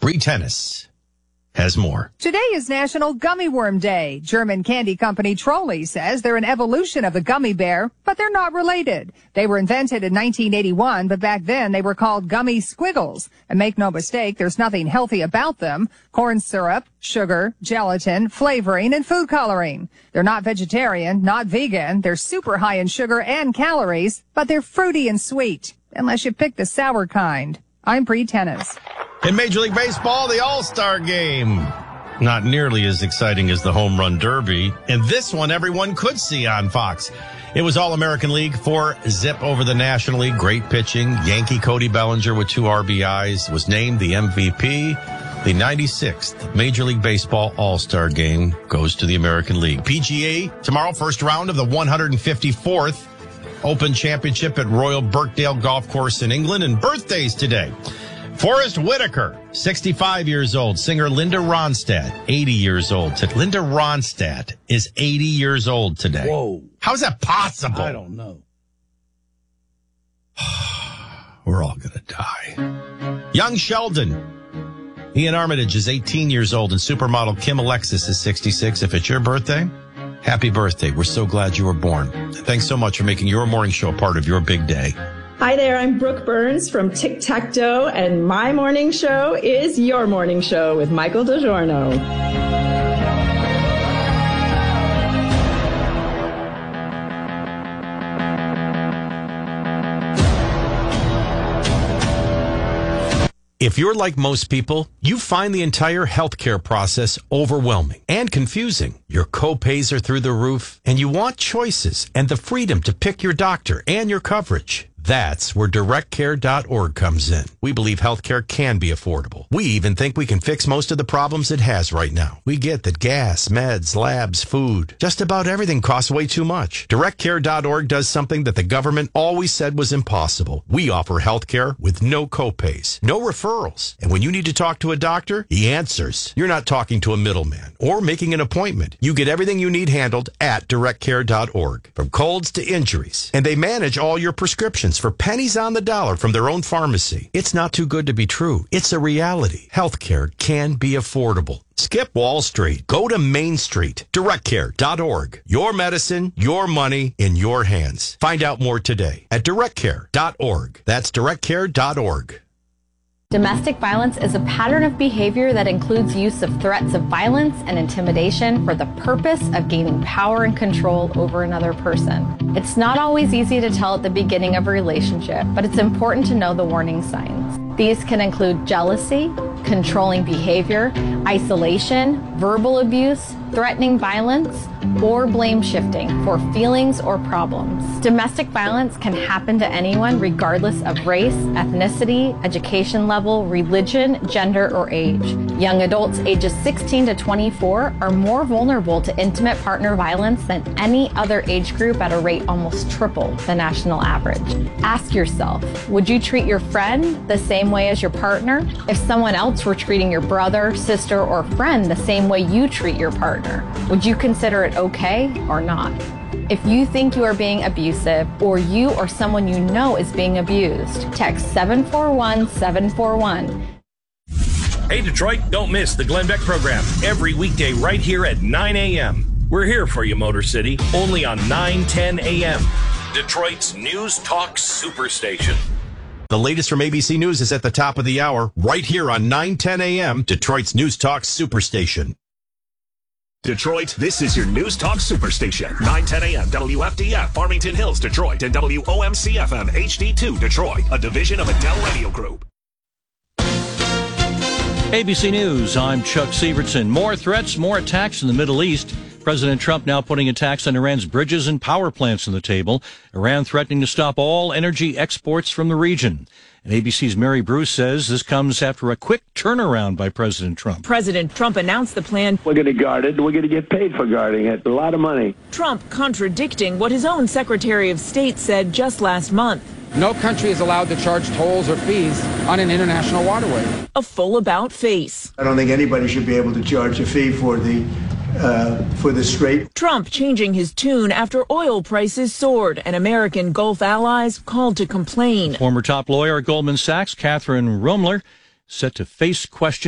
Bree Tennis has more. Today is National Gummy Worm Day. German candy company Trolli says they're an evolution of the gummy bear, but they're not related. They were invented in 1981, but back then they were called gummy squiggles. And make no mistake, there's nothing healthy about them. Corn syrup, sugar, gelatin, flavoring, and food coloring. They're not vegetarian, not vegan. They're super high in sugar and calories, but they're fruity and sweet, unless you pick the sour kind. I'm Bree Tennis. In Major League Baseball, the All-Star Game. Not nearly as exciting as the Home Run Derby. And this one everyone could see on Fox. It was All-American League, 4-zip over the National League. Great pitching. Yankee Cody Bellinger with 2 RBIs was named the MVP. The 96th Major League Baseball All-Star Game goes to the American League. PGA tomorrow, first round of the 154th Open Championship at Royal Birkdale Golf Course in England. And birthdays today. Forrest Whitaker, 65 years old. Singer Linda Ronstadt, 80 years old. Linda Ronstadt is 80 years old today. Whoa. How is that possible? I don't know. We're all going to die. Young Sheldon. Ian Armitage is 18 years old, and supermodel Kim Alexis is 66. If it's your birthday, happy birthday. We're so glad you were born. Thanks so much for making your morning show part of your big day. Hi there, I'm Brooke Burns from Tic Tac Toe, and my morning show is your morning show with Michael DiGiorno. If you're like most people, you find the entire healthcare process overwhelming and confusing. Your co-pays are through the roof, and you want choices and the freedom to pick your doctor and your coverage. That's where DirectCare.org comes in. We believe healthcare can be affordable. We even think we can fix most of the problems it has right now. We get that gas, meds, labs, food, just about everything costs way too much. DirectCare.org does something that the government always said was impossible. We offer healthcare with no copays, no referrals. And when you need to talk to a doctor, he answers. You're not talking to a middleman or making an appointment. You get everything you need handled at DirectCare.org, from colds to injuries. And they manage all your prescriptions for pennies on the dollar from their own pharmacy. It's not too good to be true. It's a reality. Healthcare can be affordable. Skip Wall Street. Go to Main Street. DirectCare.org. Your medicine, your money, in your hands. Find out more today at DirectCare.org. That's DirectCare.org. Domestic violence is a pattern of behavior that includes use of threats of violence and intimidation for the purpose of gaining power and control over another person. It's not always easy to tell at the beginning of a relationship, but it's important to know the warning signs. These can include jealousy, controlling behavior, isolation, verbal abuse, threatening violence, or blame shifting for feelings or problems. Domestic violence can happen to anyone regardless of race, ethnicity, education level, religion, gender, or age. Young adults ages 16 to 24 are more vulnerable to intimate partner violence than any other age group at a rate almost triple the national average. Ask yourself, would you treat your friend the same way as your partner? If someone else were treating your brother, sister, or friend the same way you treat your partner, would you consider it okay or not? If you think you are being abusive, or you or someone you know is being abused, text 741-741. Hey, Detroit, don't miss the Glenn Beck program every weekday right here at 9 a.m. We're here for you, Motor City, only on 9:10 a.m. Detroit's News Talk Superstation. The latest from ABC News is at the top of the hour, right here on 9:10 a.m., Detroit's News Talk Superstation. Detroit, this is your News Talk Superstation. 9:10 a.m. WFDF, Farmington Hills, Detroit, and WOMC-FM HD2, Detroit, a division of Adele Radio Group. ABC News, I'm Chuck Sievertson. More threats, more attacks in the Middle East. President Trump now putting attacks on Iran's bridges and power plants on the table. Iran threatening to stop all energy exports from the region. And ABC's Mary Bruce says this comes after a quick turnaround by President Trump. President Trump announced the plan. We're going to guard it. We're going to get paid for guarding it. A lot of money. Trump contradicting what his own Secretary of State said just last month. No country is allowed to charge tolls or fees on an international waterway. A full about face. I don't think anybody should be able to charge a fee for the strait. Trump changing his tune after oil prices soared and American Gulf allies called to complain. Former top lawyer at Goldman Sachs, Catherine Rumler, set to face questions